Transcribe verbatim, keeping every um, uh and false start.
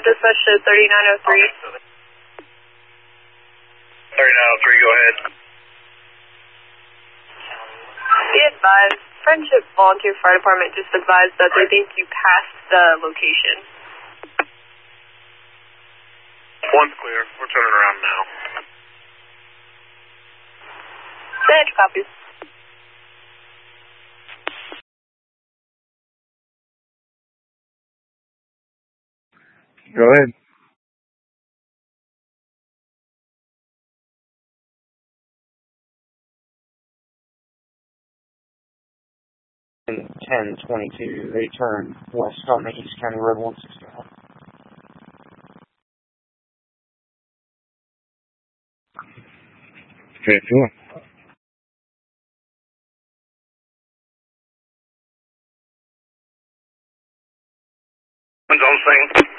dispatch to thirty-nine oh three. thirty-nine oh three, go ahead. Be advised, Friendship Volunteer Fire Department just advised that they think you passed the location. One's clear. We're turning around now. Send copies. Go ahead. ten twenty-two, they turn west on the East County Road one sixty-one. Okay, cool. One's on scene.